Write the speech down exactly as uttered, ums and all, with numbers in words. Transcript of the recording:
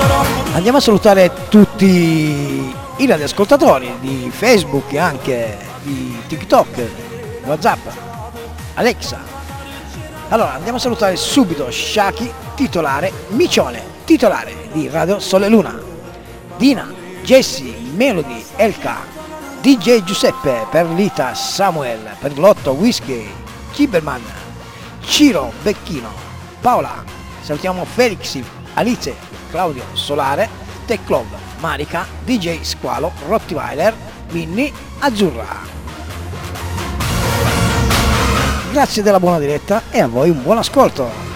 Andiamo a salutare tutti i radioascoltatori di Facebook e anche di TikTok, WhatsApp, Alexa. Allora andiamo a salutare subito Shaki, titolare, Micione, titolare di Radio Sole Luna, Dina, Jessie, Melody, Elka, D J Giuseppe, Perlita, Samuel, Perlotto, Whisky, Kiberman, Ciro, Becchino, Paola, salutiamo Felix, Alice, Claudio, Solare, Tech Club, Marica, D J Squalo, Rottweiler, Minnie, Azzurra. Grazie della buona diretta e a voi un buon ascolto.